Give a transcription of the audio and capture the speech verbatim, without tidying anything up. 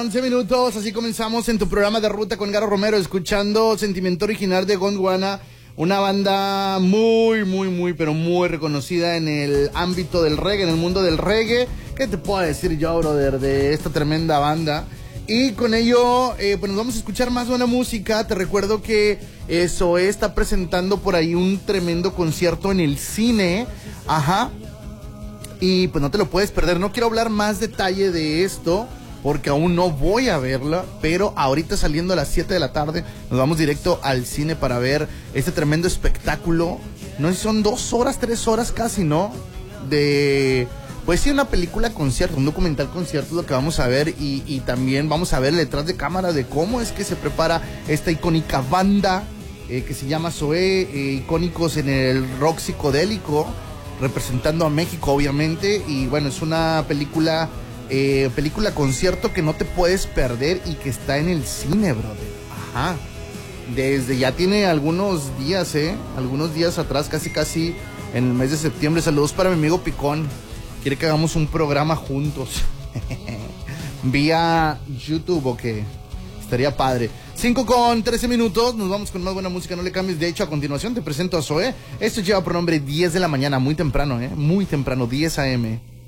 once minutos, así comenzamos en tu programa de ruta con Garo Romero, escuchando Sentimiento Original de Gondwana, una banda muy, muy, muy, pero muy reconocida en el ámbito del reggae, en el mundo del reggae. ¿Qué te puedo decir yo, brother, de esta tremenda banda? Y con ello, eh, pues nos vamos a escuchar más buena música. Te recuerdo que Zoé está presentando por ahí un tremendo concierto en el cine. Ajá. Y pues no te lo puedes perder. No quiero hablar más detalle de esto, porque aún no voy a verla, pero ahorita saliendo a las siete de la tarde nos vamos directo al cine para ver este tremendo espectáculo. No sé si son dos horas, tres horas casi, ¿no? De, pues sí, una película concierto, un documental concierto es lo que vamos a ver, y, y también vamos a ver detrás de cámara de cómo es que se prepara esta icónica banda eh, que se llama Zoé, eh, icónicos en el rock psicodélico, representando a México obviamente. Y bueno, es una película... Eh, película concierto que no te puedes perder y que está en el cine, brother. Ajá. Desde ya tiene algunos días, eh. Algunos días atrás, casi casi en el mes de septiembre. Saludos para mi amigo Picón. Quiere que hagamos un programa juntos. Vía YouTube, o qué. Estaría padre. cinco con trece minutos. Nos vamos con más buena música. No le cambies. De hecho, a continuación te presento a Zoé. Esto lleva por nombre diez de la mañana. Muy temprano, eh. Muy temprano. diez a eme